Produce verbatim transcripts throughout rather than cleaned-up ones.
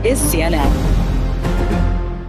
is C N N.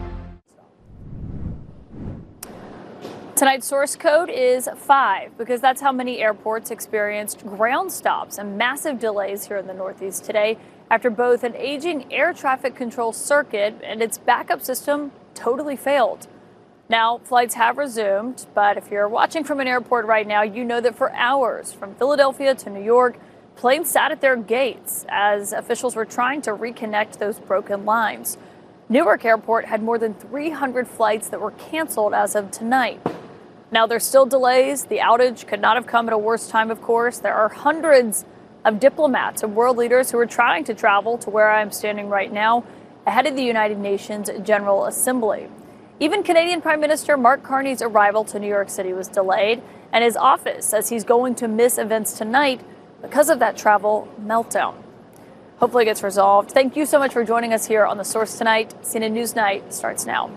Tonight's source code is five because that's how many airports experienced ground stops and massive delays here in the Northeast today after both an aging air traffic control circuit and its backup system totally failed. Now, flights have resumed, but if you're watching from an airport right now, you know that for hours from Philadelphia to New York, planes sat at their gates as officials were trying to reconnect those broken lines. Newark Airport had more than three hundred flights that were canceled as of tonight. Now, there's still delays. The outage could not have come at a worse time, of course. There are hundreds of diplomats and world leaders who are trying to travel to where I'm standing right now ahead of the United Nations General Assembly. Even Canadian Prime Minister Mark Carney's arrival to New York City was delayed, and his office says he's going to miss events tonight because of that travel meltdown. Hopefully it gets resolved. Thank you so much for joining us here on The Source tonight. C N N News Night starts now.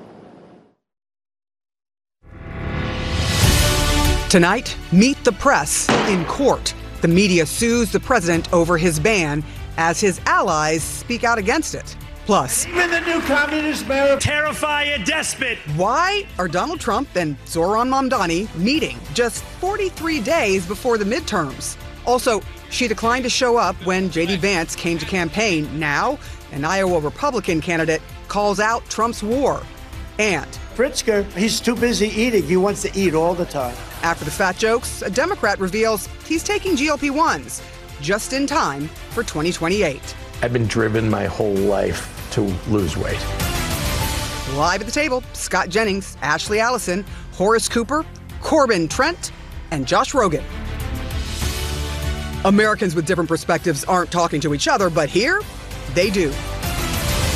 Tonight, meet the press in court. The media sues the president over his ban as his allies speak out against it. Plus, even the new communist mayor terrify a despot. Why are Donald Trump and Zohran Mamdani meeting just forty-three days before the midterms? Also, she declined to show up when J D Vance came to campaign. Now, an Iowa Republican candidate calls out Trump's war. And Pritzker, he's too busy eating. He wants to eat all the time. After the fat jokes, a Democrat reveals he's taking G L P ones just in time for twenty twenty-eight. I've been driven my whole life to lose weight. Live at the table, Scott Jennings, Ashley Allison, Horace Cooper, Corbin Trent, and Josh Rogan. Americans with different perspectives aren't talking to each other, but here, they do.